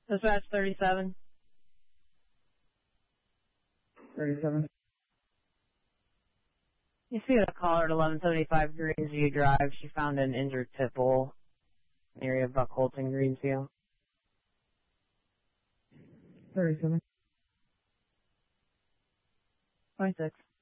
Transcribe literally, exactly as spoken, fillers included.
Dispatch thirty-seven. thirty-seven. You see a caller at eleven seventy-five Greensview Drive. She found an injured pit bull in the area of Buckholz and Greensview. thirty-seven. twenty-six.